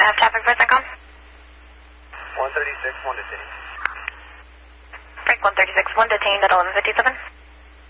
I have traffic for CENTCOM? 136, 1 detained. Break 136, 1 detained at 11:57.